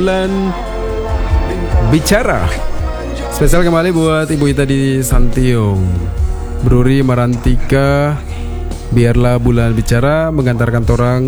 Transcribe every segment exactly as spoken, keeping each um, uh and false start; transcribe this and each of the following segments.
Bulan Bicara. Spesial kembali buat Ibu Ita di Santiung, Bruri Marantika. Biarlah bulan bicara mengantarkan torang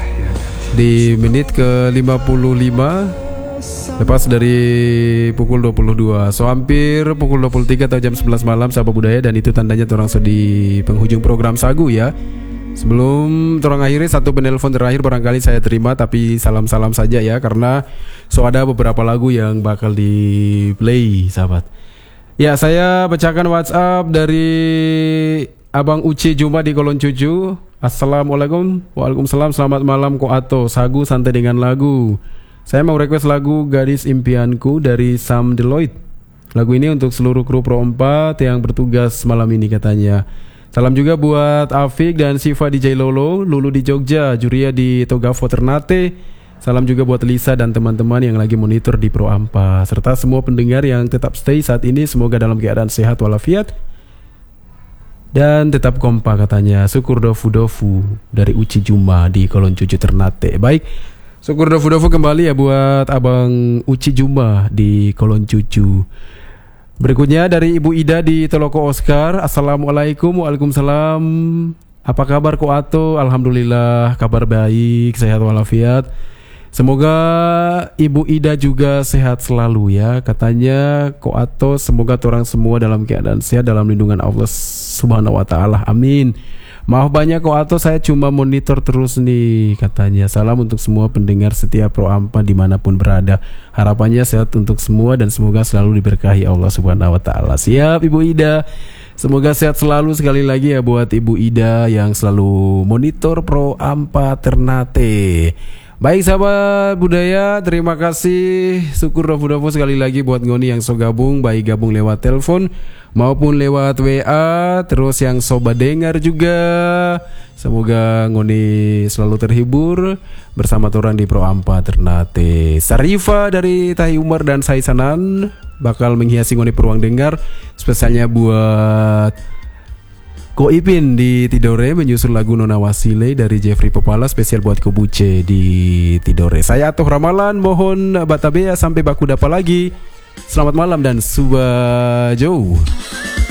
di menit ke lima puluh lima lepas dari pukul dua puluh dua. So hampir pukul dua puluh tiga atau jam sebelas malam sahabat budaya. Dan itu tandanya torang sudah di penghujung program Sagu ya. Sebelum torang akhiri, satu penelpon terakhir barangkali saya terima, tapi salam-salam saja ya, karena so ada beberapa lagu yang bakal di play sahabat. Ya, saya bacakan WhatsApp dari Abang Uci Juma di Kolon Cucu. Assalamualaikum. Waalaikumsalam. Selamat malam Ko Ato. Sagu santai dengan lagu. Saya mau request lagu Gadis Impianku dari Sam Deloitte. Lagu ini untuk seluruh kru Pro empat yang bertugas malam ini katanya. Salam juga buat Afik dan Siva di Jailolo, Lulu di Jogja, Juria di Togafo Ternate. Salam juga buat Lisa dan teman-teman yang lagi monitor di Pro Ampa, serta semua pendengar yang tetap stay saat ini. Semoga dalam keadaan sehat walafiat dan tetap kompak katanya. Syukur dofu-dofu dari Uci Juma di Kolon Cucu Ternate. Baik, syukur dofu-dofu kembali ya buat Abang Uci Juma di Kolon Cucu. Berikutnya dari Ibu Ida di Teloko Oscar. Assalamualaikum. Waalaikumsalam. Apa kabar Ko Ato? Alhamdulillah kabar baik, sehat walafiat. Semoga Ibu Ida juga sehat selalu ya. Katanya Ko Ato semoga orang semua dalam keadaan sehat dalam lindungan Allah Subhanahu wa taala. Amin. Maaf banyak Ko Ato, saya cuma monitor terus nih katanya. Salam untuk semua pendengar setia Pro Ampa dimanapun berada. Harapannya sehat untuk semua dan semoga selalu diberkahi Allah Subhanahu wa taala. Siap Ibu Ida. Semoga sehat selalu sekali lagi ya buat Ibu Ida yang selalu monitor Pro Ampa Ternate. Baik sahabat budaya, terima kasih. Syukur dofu-dofu sekali lagi buat Ngoni yang so gabung, baik gabung lewat telepon maupun lewat W A. Terus yang sobat dengar juga, semoga Ngoni selalu terhibur bersama orang di Pro Ampa Ternate. Sarifa dari Tahi Umar dan Saisanan bakal menghiasi Ngoni peruang dengar. Spesialnya buat Ko Ipin di Tidore menyusul lagu Nona Wasile dari Jeffrey Popala, spesial buat Ko Buce di Tidore. Saya Atoh Ramalan, mohon batabea sampai baku dapa lagi. Selamat malam dan suba jauh.